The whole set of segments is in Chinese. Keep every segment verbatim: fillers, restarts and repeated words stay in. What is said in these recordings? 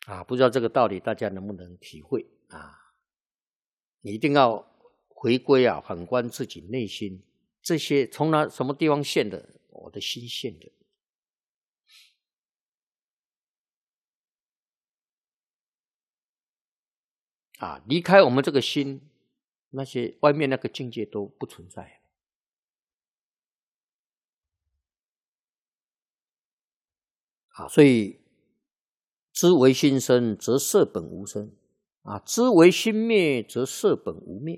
啊，不知道这个道理大家能不能体会啊？你一定要回归啊，反观自己内心，这些从哪什么地方现的？我的心现的。啊，离开我们这个心，那些外面那个境界都不存在。啊，所以知为心生，则色本无生；啊，知为心灭，则色本无灭。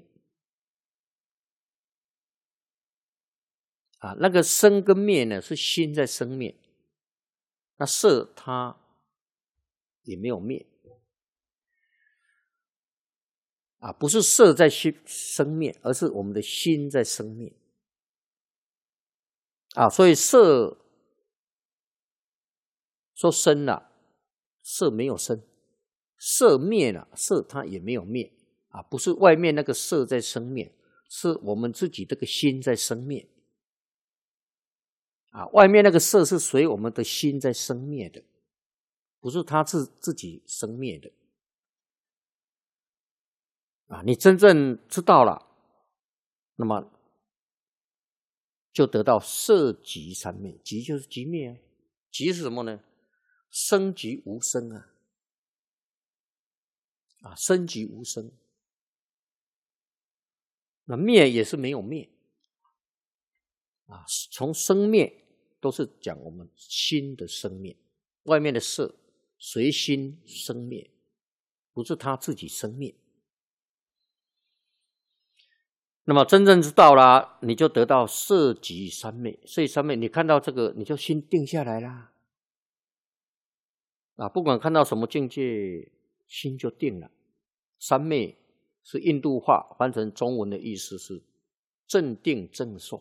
啊，那个生跟灭呢，是心在生灭，那色它也没有灭。啊，不是色在生灭，而是我们的心在生灭。啊，所以色说生了，色没有生；色灭了，色它也没有灭。啊，不是外面那个色在生灭，是我们自己这个心在生灭。啊，外面那个色是随我们的心在生灭的，不是它自自己生灭的。啊，你真正知道了，那么就得到色即三昧。即就是即灭啊，即是什么呢？生即无生啊，啊，生即无生，那灭也是没有灭啊。从生灭都是讲我们心的生灭，外面的色随心生灭，不是他自己生灭。那么真正知道了，你就得到色即三昧。所以三昧，你看到这个，你就心定下来啦。啊，不管看到什么境界，心就定了。三昧是印度话，翻成中文的意思是正定正受。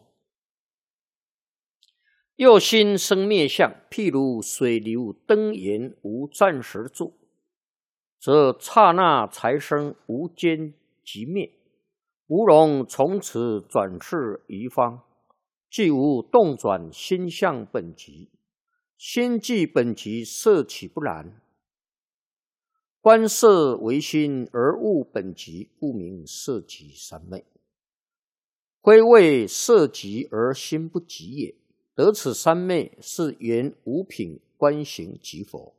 又心生灭相，譬如水流灯炎，无暂时住，则刹那才生，无间即灭。无容从此转世一方，既无动转心相本极。心即本极，色岂不然？观色为心，而悟本极，故名色即三昧。归谓色极而心不极也。得此三昧，是原五品观行即佛，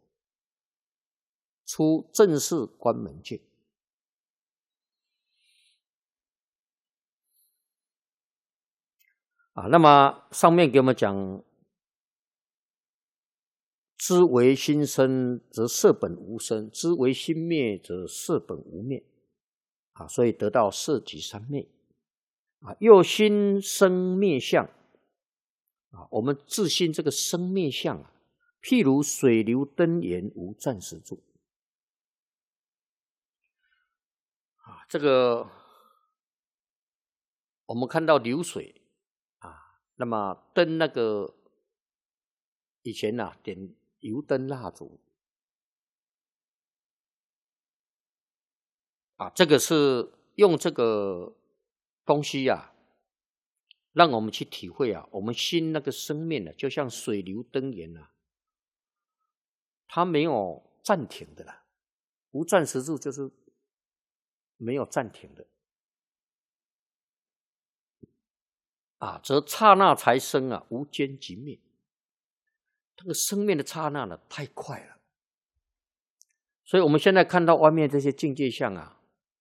出正式关门界。啊，那么上面给我们讲，知为心生，则色本无生；知为心灭，则色本无灭。啊，所以得到色即三昧。啊，又心生灭相。啊，我们自心这个生灭相啊，譬如水流灯炎，无暂时住。啊，这个我们看到流水。那么灯那个以前啊，点油灯蜡烛啊，这个是用这个东西啊，让我们去体会啊，我们心那个生命呢、啊，就像水流灯炎啊，它没有暂停的啦，无暂时住就是没有暂停的。啊，则刹那才生啊，无间即灭。这个生命的刹那呢，太快了。所以我们现在看到外面这些境界相啊，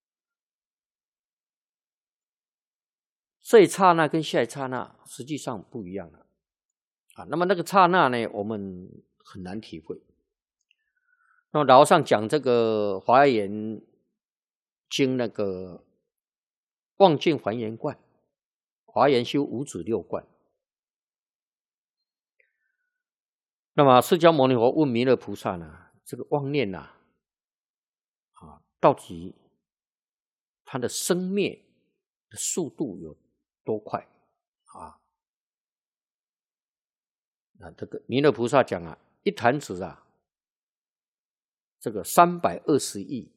这一刹那跟下一刹那实际上不一样了。啊，那么那个刹那呢，我们很难体会。那么老和尚讲这个《华严经》那个望境还原观。华严修五指六观。那么释迦牟尼佛问弥勒菩萨呢，这个妄念啊，啊，到底它的生灭的速度有多快啊？那这个弥勒菩萨讲啊，一弹指啊，这个三百二十亿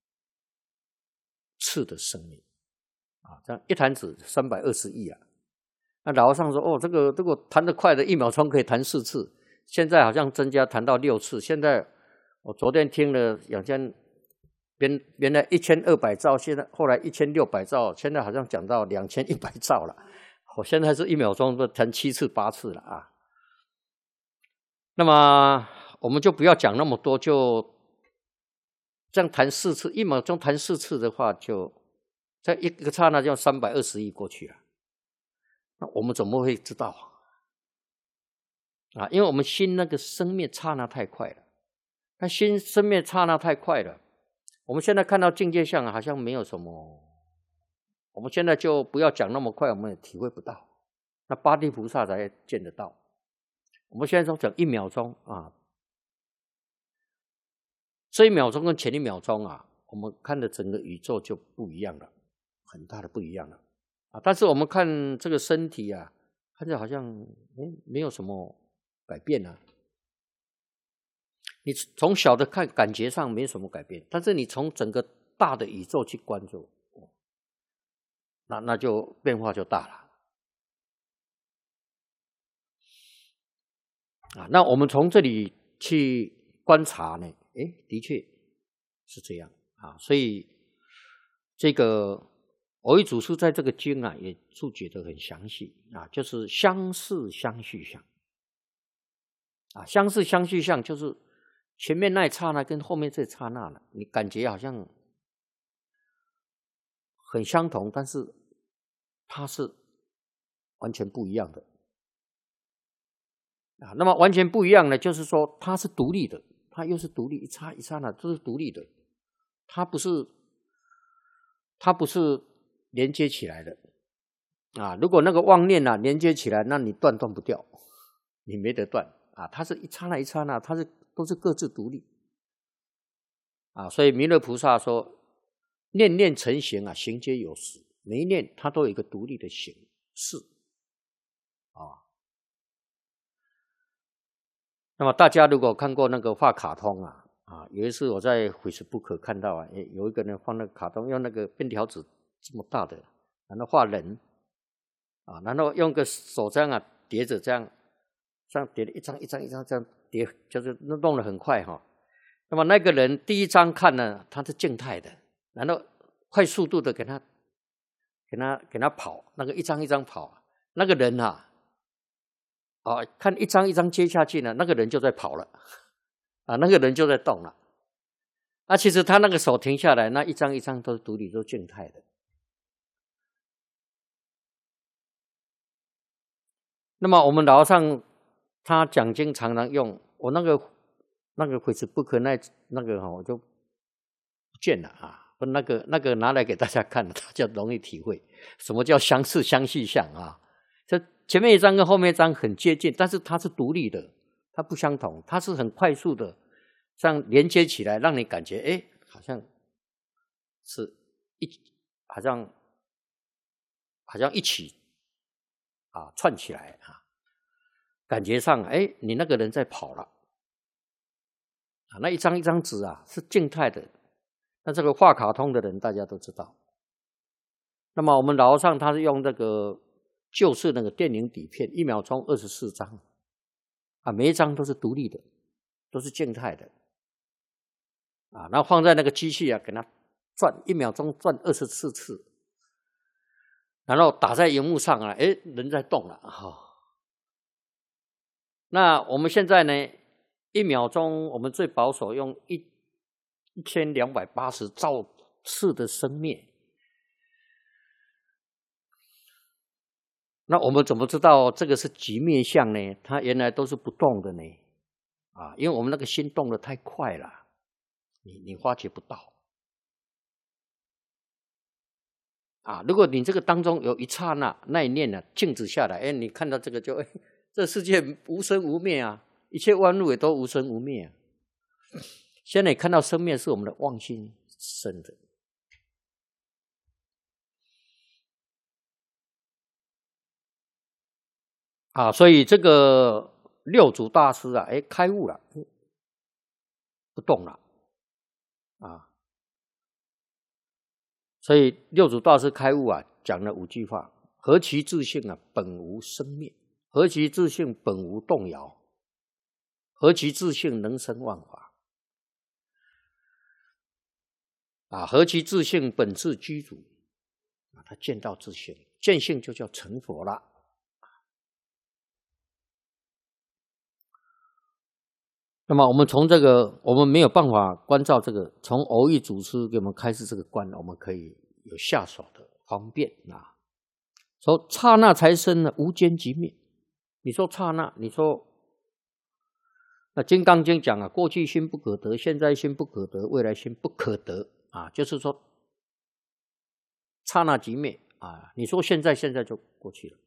次的生命。啊，这样一弹指三百二十亿啊！那老和尚说：“哦，这个这个弹得快的，一秒钟可以弹四次，现在好像增加弹到六次。现在我昨天听了两千，原原来一千二百兆，现在后来一千六百兆，现在好像讲到两千一百兆了。我现在是一秒钟都谈七次八次了啊。那么我们就不要讲那么多，就这样谈四次，一秒钟谈四次的话，就在一个刹那就三百二十亿过去了。那我们怎么会知道啊？因为我们心那个生灭刹那太快了，那心生灭刹那太快了。我们现在看到境界相好像没有什么，我们现在就不要讲那么快，我们也体会不到。那八地菩萨才见得到。我们现在都讲一秒钟啊，这一秒钟跟前一秒钟啊，我们看的整个宇宙就不一样了，很大的不一样了啊。但是我们看这个身体啊，看着好像诶没有什么改变啊。你从小的看感觉上没什么改变，但是你从整个大的宇宙去关注，那那就变化就大了。啊，那我们从这里去观察呢，诶，的确是这样啊。所以这个蕅益祖师在这个经啊也注解得很详细啊，就是相似相续相啊，相似相续相就是前面那一刹那跟后面这一刹那了，你感觉好像很相同，但是它是完全不一样的。啊，那么完全不一样呢，就是说它是独立的，它又是独立，一刹一刹那都是独立的，它不是它不是连接起来的啊。如果那个妄念啊连接起来，那你断断不掉，你没得断啊。它是一刹那一刹那，它是都是各自独立啊。所以弥勒菩萨说，念念成形啊，形皆有时，每一念它都有一个独立的形式啊。那么大家如果看过那个画卡通啊，啊，有一次我在 Facebook 看到啊，有一个人放那个卡通，用那个便条纸这么大的，然后画人，啊，然后用个手这样啊叠着这样，这样叠了一张一张一张这样叠，就是弄得很快哈、哦。那么那个人第一张看呢，他是静态的，然后快速度的给他，给他给他跑，那个一张一张跑，那个人啊。啊，看一张一张接下去呢，那个人就在跑了，啊，那个人就在动了。啊，其实他那个手停下来，那一张一张都是独立，都是静态的。那么我们老和尚他讲经常常用我那个那个 Facebook 那那个哈、哦，我就不见了啊，那个那个拿来给大家看，大家容易体会什么叫相似相续相啊。这前面一张跟后面一张很接近，但是它是独立的，它不相同，它是很快速的这样连接起来，让你感觉哎，好像是一好像好像一起啊串起来啊，感觉上哎，你那个人在跑了啊，那一张一张纸啊是静态的，那这个画卡通的人大家都知道。那么我们老和尚他是用这个就是那个电影底片，一秒钟二十四张啊，每一张都是独立的，都是静态的啊，然后放在那个机器啊，给它转，一秒钟转二十四次，然后打在荧幕上啊，诶，人在动了哈、哦。那我们现在呢，一秒钟我们最保守用一一千两百八十兆次的生灭。那我们怎么知道这个是极灭相呢？它原来都是不动的呢，啊，因为我们那个心动得太快了，你你发觉不到，啊，如果你这个当中有一刹那那一念呢、啊、静止下来，哎，你看到这个就，哎，这世界无生无灭啊，一切万物也都无生无灭啊。现在你看到生灭是我们的妄心生的。啊，所以这个六祖大师啊，哎，开悟了，不动了，啊，所以六祖大师开悟啊，讲了五句话：何其自性啊，本无生灭；何其自性本无动摇；何其自性能生万法； 啊，何其自性本自具足啊，他见到自性，见性就叫成佛了。那么我们从这个，我们没有办法关照这个，从偶益祖师给我们开示这个观，我们可以有下手的方便啊。说刹那才生呢，无间即灭。你说刹那，你说那《金刚经》讲啊，过去心不可得，现在心不可得，未来心不可得啊，就是说刹那即灭啊。你说现在，现在就过去了。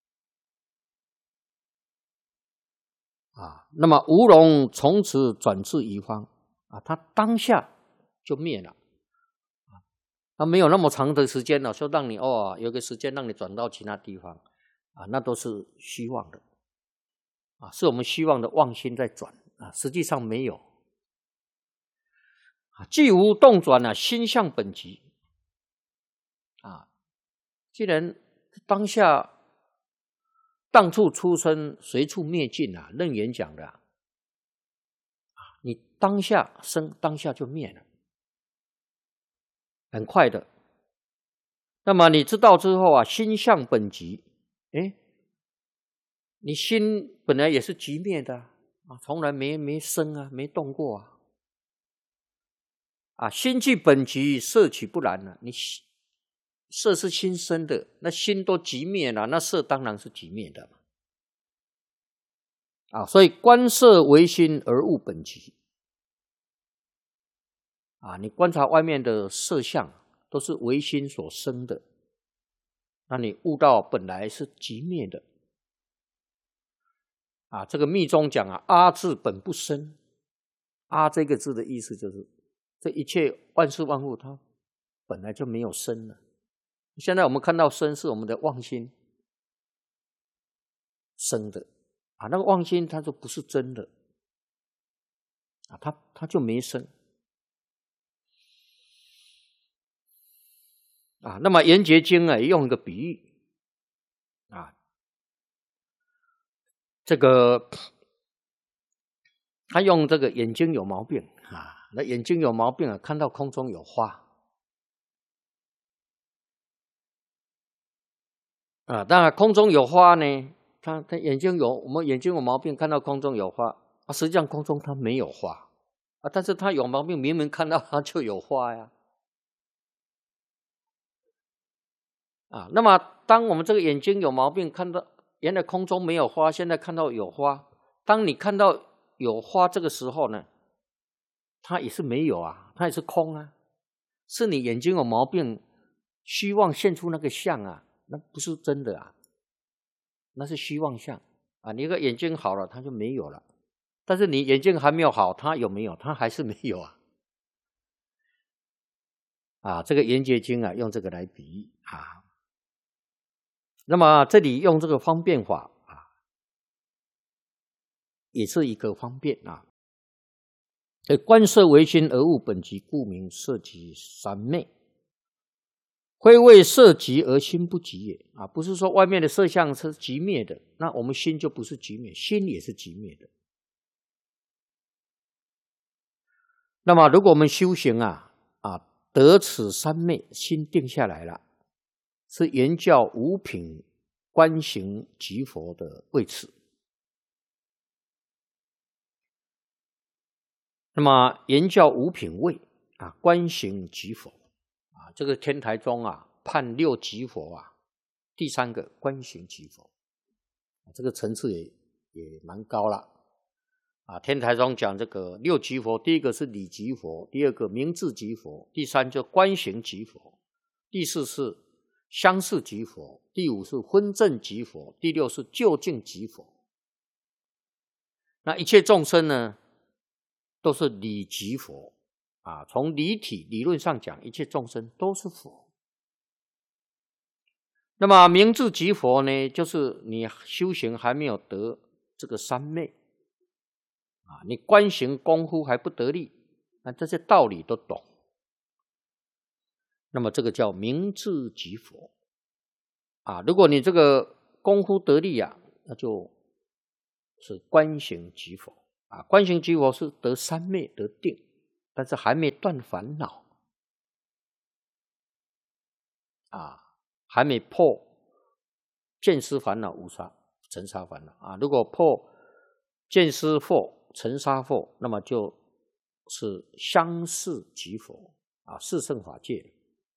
啊，那么无容从此转至一方啊，它当下就灭了啊，它没有那么长的时间了，说让你哦，有个时间让你转到其他地方啊，那都是虚妄的啊，是我们虚妄的妄心在转啊，实际上没有啊，既无动转啊，心向本极啊，既然当下。当处出生，随处灭尽啊！楞严讲的啊，你当下生，当下就灭了，很快的。那么你知道之后啊，心向本极，哎，你心本来也是极灭的啊，从来没没生啊，没动过啊。啊，心即本极，色岂不然呢、啊？你色是心生的，那心都极灭了，那色当然是极灭的嘛。啊，所以观色为心而悟本极。啊，你观察外面的色相，都是唯心所生的，那你悟到本来是极灭的。啊，这个密宗讲啊，阿字本不生。阿这个字的意思就是，这一切万事万物它本来就没有生了。现在我们看到生是我们的妄心生的啊，那个妄心它就不是真的啊，它它就没生啊。那么《圆觉经》啊，用一个比喻啊，这个他用这个眼睛有毛病啊，那眼睛有毛病啊，看到空中有花。啊，当然空中有花呢，他他眼睛有我们眼睛有毛病，看到空中有花啊，实际上空中它没有花啊，但是他有毛病，明明看到它就有花呀。啊，那么当我们这个眼睛有毛病，看到原来空中没有花，现在看到有花，当你看到有花这个时候呢，它也是没有啊，它也是空啊，是你眼睛有毛病，虚妄现出那个相啊。那不是真的啊，那是虚妄相啊！你一个眼睛好了，它就没有了；但是你眼睛还没有好，它有没有？它还是没有啊！啊，这个《圆觉经》啊，用这个来比喻啊。那么这里用这个方便法啊，也是一个方便啊。所以观色为心而悟本极，故名色极三昧。非为色极而心不极也啊，不是说外面的色相是极灭的，那我们心就不是极灭，心也是极灭的。那么如果我们修行啊啊得此三昧，心定下来了，是圆教五品观行即佛的位次。那么圆教五品位啊，观行即佛。这个天台宗啊，判六即佛啊，第三个观行即佛，这个层次也也蛮高了啊。天台宗讲这个六即佛，第一个是理即佛，第二个明智即佛，第三就观行即佛，第四是相似即佛，第五是分证即佛，第六是究竟即佛。那一切众生呢，都是理即佛。啊，从理体理论上讲，一切众生都是佛。那么明智即佛呢，就是你修行还没有得这个三昧啊，你观行功夫还不得力，那这些道理都懂。那么这个叫明智即佛啊。如果你这个功夫得力啊，那就是观行即佛啊。观行即佛是得三昧得定。但是还没断烦恼啊，还没破见思烦恼、无杀、尘沙烦恼啊。如果破见思惑、尘沙惑，那么就是相似即佛啊，四圣法界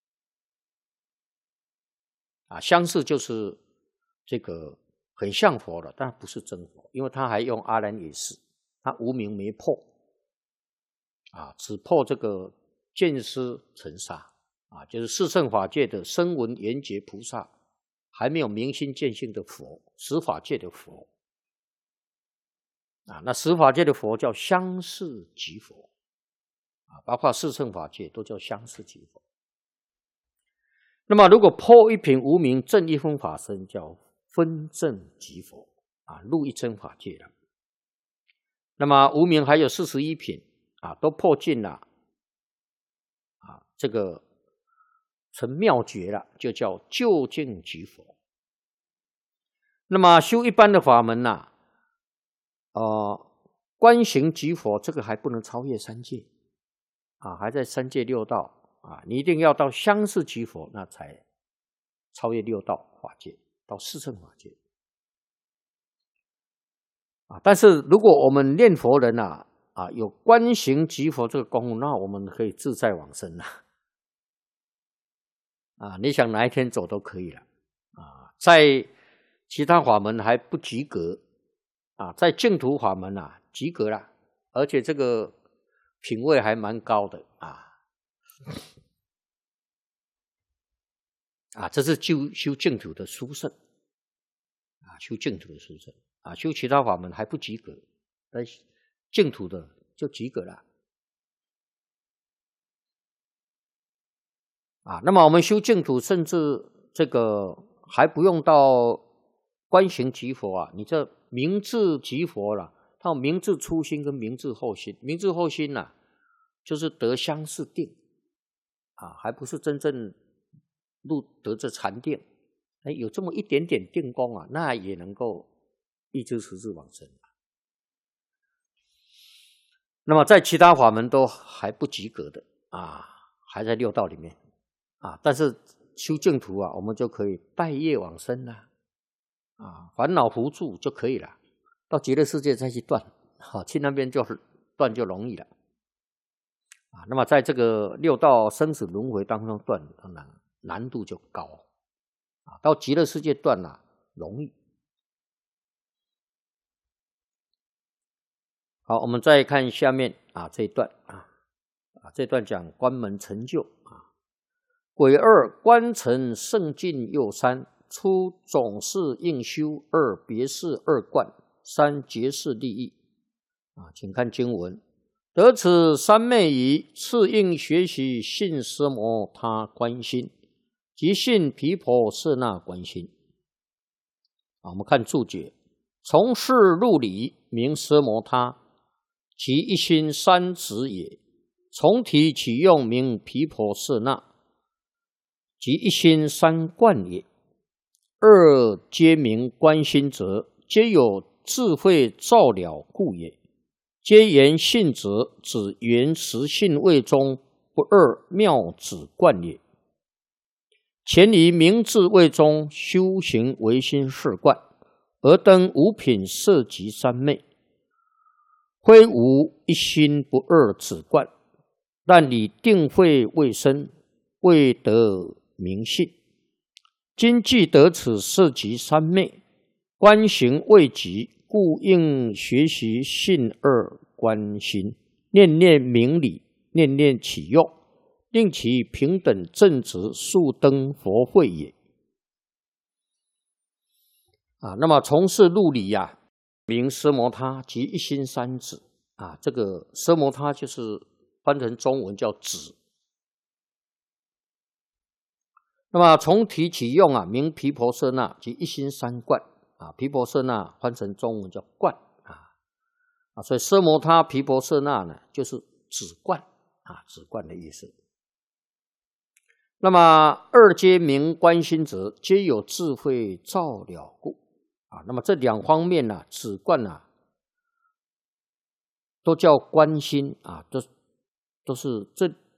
啊，相似就是这个很像佛了，但不是真佛，因为他还用阿难也是，他无明没破啊，只破这个见思尘沙啊，就是四圣法界的声闻缘觉菩萨，还没有明心见性的佛，十法界的佛啊，那十法界的佛叫相似即佛啊，包括四圣法界都叫相似即佛。那么如果破一品无明正一分法身，叫分正即佛啊，入一真法界了。那么无明还有四十一品啊，都破尽了啊，这个成妙觉了，就叫究竟即佛。那么修一般的法门呐、啊，呃，观行即佛，这个还不能超越三界啊，还在三界六道啊，你一定要到相似即佛，那才超越六道法界，到四圣法界啊。但是如果我们念佛人啊，啊有观行即佛这个功夫，那我们可以自在往生了啊，你想哪一天走都可以了啊。在其他法门还不及格啊，在净土法门啊及格了，而且这个品位还蛮高的啊。啊，这是修修净土的殊胜啊，修净土的殊胜啊，修其他法门还不及格，但净土的就及格了啊。那么我们修净土，甚至这个还不用到观行即佛啊，你这明智即佛了，它有明智初心跟明智后心，明智后心呐、啊，就是得相似定啊，还不是真正入得这禅定，哎，有这么一点点定功啊，那也能够一知十智往生。那么在其他法门都还不及格的啊，还在六道里面啊，但是修净土啊，我们就可以带业往生了啊，烦恼扶助就可以了，到极乐世界再去断，好、啊，去那边就断就容易了啊。那么在这个六道生死轮回当中断，当然难度就高啊，到极乐世界断了、啊、容易。好，我们再看下面啊这一段啊啊这段讲关门成就啊，癸二观成圣境又三，初总是应修，二别事二观，三结事利益啊，请看经文。得此三昧仪，次应学习信奢摩他观心，即信毗婆舍那观心。啊，我们看注解：从事入理，名奢摩他，其一心三执也；从体起用，名毗婆舍那，即一心三观也。二皆名观心者，皆有智慧照了故也。皆言信者，指原实性位中不二妙指观也。前于明智位中修行唯心是观，而登五品摄集三昧，非无一心不二指观，但以定慧未深，未得明信。今既得此摄集三昧，观行未极，故应学习信二观心，念念明理，念念起用，令其平等正直，速登佛慧也。啊，那么从事入理呀、啊，名奢摩他，即一心三指啊。这个奢摩他就是翻成中文叫指。那么从体起用啊，名毗婆舍那，即一心三观啊。毗婆舍那翻成中文叫观啊啊，所以奢摩他毗婆舍那呢，就是指观啊，指观的意思。那么二皆名观心者，皆有智慧照了故啊。那么这两方面呢、啊，指观啊，都叫观心啊，都都是这